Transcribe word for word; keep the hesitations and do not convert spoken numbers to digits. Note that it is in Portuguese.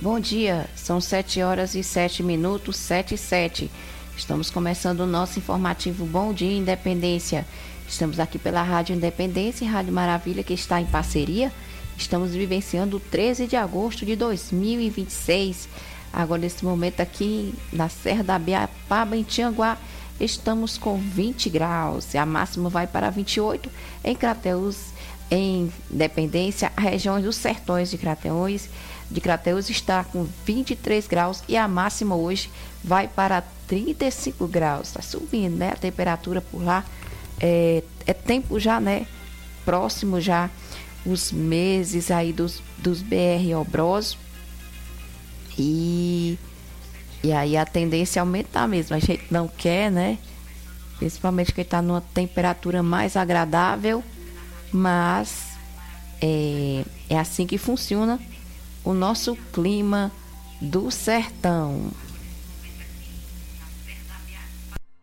Bom dia, são sete horas e sete minutos, sete e sete. Estamos começando o nosso informativo Bom Dia Independência. Estamos aqui pela Rádio Independência e Rádio Maravilha, que está em parceria. Estamos vivenciando o treze de agosto de dois mil e vinte e seis. Agora, nesse momento aqui na Serra da Biapaba, em Tianguá, estamos com vinte graus. E a máxima vai para vinte e oito em Crateús, em Independência. A região dos sertões de Crateús, de Crateús está com vinte e três graus e a máxima hoje vai para trinta e cinco graus. Está subindo, né? A temperatura por lá. É, é tempo já, né? Próximo já os meses aí dos, dos B R obrosos. E, e aí a tendência é aumentar mesmo. A gente não quer, né? Principalmente quem está numa temperatura mais agradável. Mas é, é assim que funciona o nosso clima do sertão.